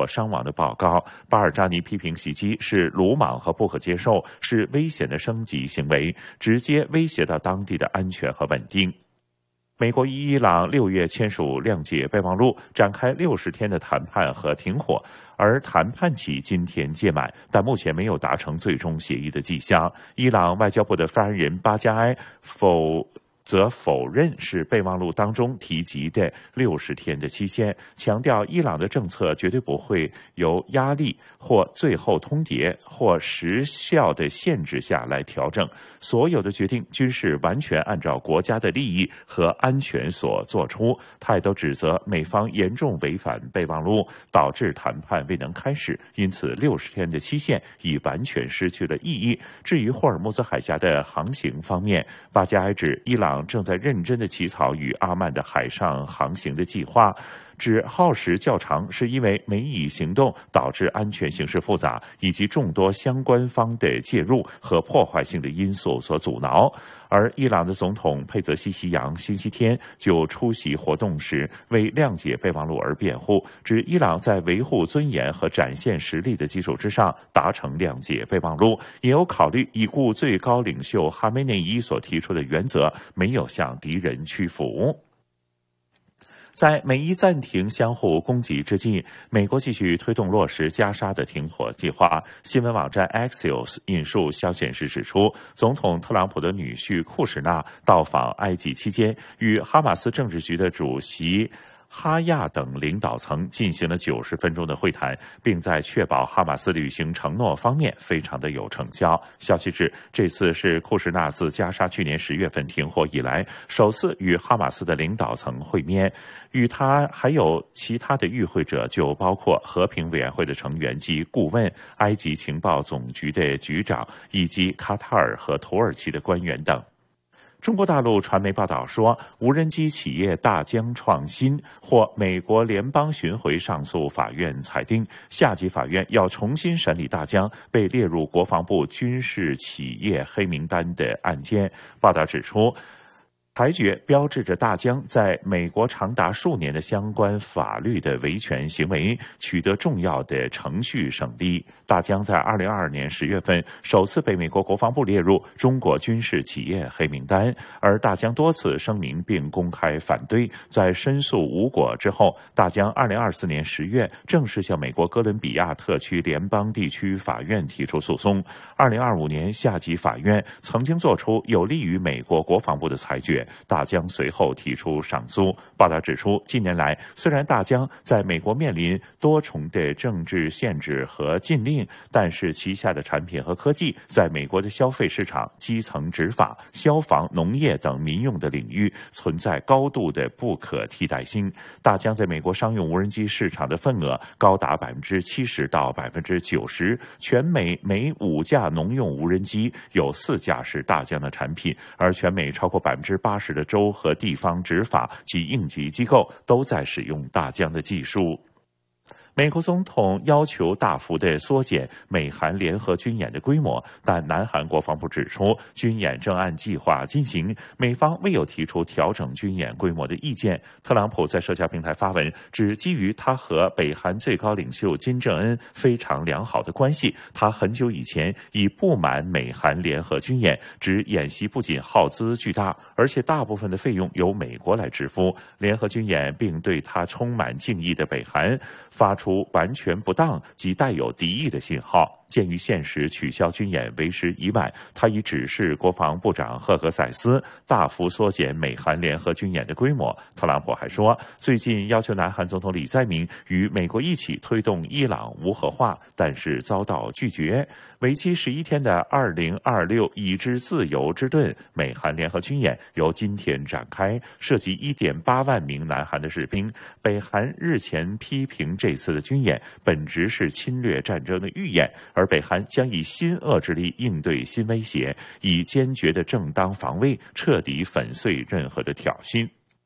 伤亡的报告。巴尔扎尼批评袭击是鲁莽和不可接受，是危险的升级行为，直接威胁到当地的安全和稳定。美国与伊朗6月签署谅解备忘录，展开60天的谈判和停火，而谈判期今天届满，但目前没有达成最终协议的迹象。伊朗外交部的发言人巴加埃则否认是备忘录当中提及的60天的期限，强调伊朗的政策绝对不会由压力或最后通牒或时效的限制下来调整，所有的决定均是完全按照国家的利益和安全所做出。他也都指责美方严重违反备忘录，导致谈判未能开始，因此60天的期限已完全失去了意义。至于霍尔木兹海峡的航行方面，巴加埃指伊朗正在认真地起草与阿曼的海上航行的计划，指耗时较长是因为美以行动导致安全形势复杂，以及众多相关方的介入和破坏性的因素所阻挠。而伊朗的总统佩泽西希扬星期天就出席活动时为谅解备忘录而辩护，指伊朗在维护尊严和展现实力的基础之上达成谅解备忘录，也有考虑已故最高领袖哈梅内伊所提出的原则，没有向敌人屈服。在美伊暂停相互攻击之际，美国继续推动落实加沙的停火计划。新闻网站 Axios 引述消息人士指出，总统特朗普的女婿库什纳到访埃及期间，与哈马斯政治局的主席哈亚等领导层进行了90分钟的会谈，并在确保哈马斯履行承诺方面非常的有成效。消息指，这次是库什纳自加沙去年10月份停火以来首次与哈马斯的领导层会面，与他还有其他的与会者就包括和平委员会的成员及顾问、埃及情报总局的局长以及卡塔尔和土耳其的官员等。中国大陆传媒报道说，无人机企业大疆创新获美国联邦巡回上诉法院裁定，下级法院要重新审理大疆被列入国防部军事企业黑名单的案件。报道指出，裁决标志着大疆在美国长达数年的相关法律的维权行为取得重要的程序胜利。大疆在2022年10月份首次被美国国防部列入中国军事企业黑名单，而大疆多次声明并公开反对。在申诉无果之后，大疆2024年10月正式向美国哥伦比亚特区联邦地区法院提出诉讼。2025年下级法院曾经做出有利于美国国防部的裁决，大疆随后提出上诉。报道指出，近年来虽然大疆在美国面临多重的政治限制和禁令，但是旗下的产品和科技在美国的消费市场、基层执法、消防、农业等民用的领域存在高度的不可替代性。大疆在美国商用无人机市场的份额高达70%到90%，全美每5架农用无人机有4架是大疆的产品，而全美超过80%的州和地方执法及应急机构都在使用大疆的技术。美国总统要求大幅地缩减美韩联合军演的规模，但南韩国防部指出，军演正按计划进行，美方未有提出调整军演规模的意见。特朗普在社交平台发文，指基于他和北韩最高领袖金正恩非常良好的关系，他很久以前已不满美韩联合军演，指演习不仅耗资巨大，而且大部分的费用由美国来支付。联合军演并对他充满敬意的北韩发出完全不当及带有敌意的信号。鉴于现实取消军演为时已晚，他已指示国防部长赫格塞斯大幅缩减美韩联合军演的规模。特朗普还说，最近要求南韩总统李在明与美国一起推动伊朗无核化，但是遭到拒绝。为期11天的2026已知自由之盾美韩联合军演由今天展开，涉及1.8万名南韩的士兵。北韩日前批评这次的军演本质是侵略战争的预演，而北韩将以新遏制力应对新威胁，以坚决的正当防卫彻底粉碎任何的挑衅。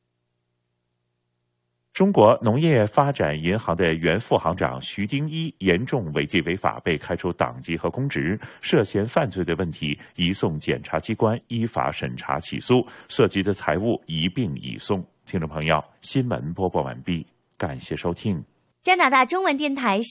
中国农业发展银行的原副行长徐丁一严重违纪违法，被开除党籍和公职，涉嫌犯罪的问题移送检察机关依法审查起诉，涉及的财物一并移送。听众朋友，新闻播报完毕，感谢收听。 加拿大中文电台